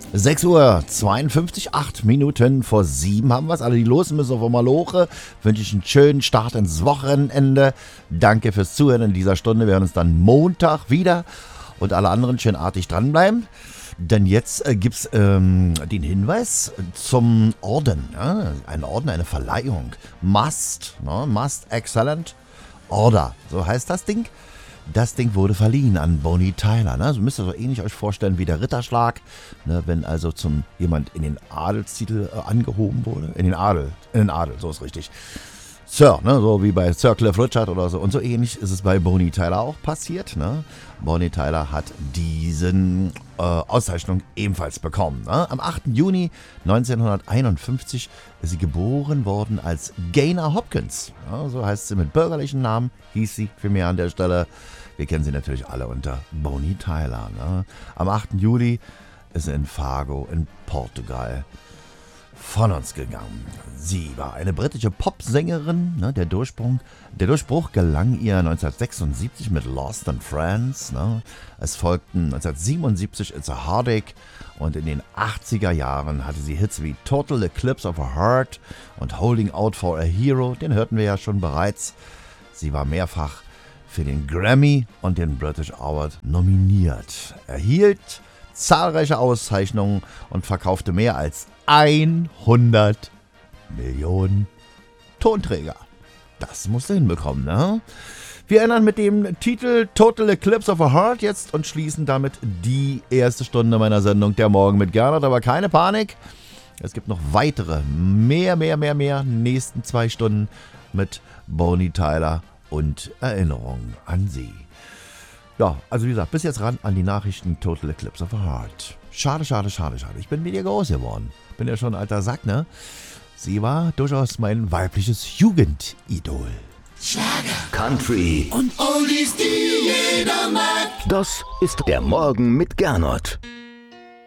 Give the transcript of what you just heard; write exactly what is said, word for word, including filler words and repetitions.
sechs Uhr zweiundfünfzig, acht Minuten vor sieben haben wir es. Alle, die los müssen auf Maloche, wünsche ich einen schönen Start ins Wochenende. Danke fürs Zuhören in dieser Stunde. Wir hören uns dann Montag wieder und alle anderen schön artig dranbleiben. Denn jetzt äh, gibt es ähm, den Hinweis zum Orden. Ja? Ein Orden, eine Verleihung. Must, ne? Must Excellent Order, so heißt das Ding. Das Ding wurde verliehen an Bonnie Tyler. Ne? So müsst ihr so ähnlich euch vorstellen wie der Ritterschlag. Ne? Wenn also zum jemand in den Adelstitel äh, angehoben wurde. In den Adel, in den Adel, so ist richtig. Sir, ne? So wie bei Sir Cliff Richard oder so. Und so ähnlich ist es bei Bonnie Tyler auch passiert. Ne? Bonnie Tyler hat diesen äh, Auszeichnung ebenfalls bekommen. Ne? Am achten Juni neunzehnhunderteinundfünfzig ist sie geboren worden als Gaynor Hopkins. Ja, so heißt sie mit bürgerlichen Namen, hieß sie für mich an der Stelle. Wir kennen sie natürlich alle unter Bonnie Tyler. Ne? Am achten Juli ist sie in Faro in Portugal von uns gegangen. Sie war eine britische Popsängerin. Ne? Der, Durchbruch, der Durchbruch gelang ihr neunzehnhundertsechsundsiebzig mit Lost in France. Ne? Es folgten neunzehnhundertsiebenundsiebzig It's a Heartache und in den achtziger Jahren hatte sie Hits wie Total Eclipse of a Heart und Holding Out for a Hero. Den hörten wir ja schon bereits. Sie war mehrfach für den Grammy und den British Award nominiert, erhielt zahlreiche Auszeichnungen und verkaufte mehr als hundert Millionen Tonträger. Das musst du hinbekommen, ne? Wir ändern mit dem Titel Total Eclipse of a Heart jetzt und schließen damit die erste Stunde meiner Sendung Der Morgen mit Gernot. Aber keine Panik, es gibt noch weitere, mehr, mehr, mehr, mehr, nächsten zwei Stunden mit Bonnie Tyler und Erinnerungen an sie. Ja, also wie gesagt, bis jetzt ran an die Nachrichten Total Eclipse of a Heart. Schade, schade, schade, schade. Ich bin mit ihr groß geworden. Bin ja schon ein alter Sack, ne? Sie war durchaus mein weibliches Jugendidol. Schlager, Country und Oldies, die jeder mag. Das ist der Morgen mit Gernot.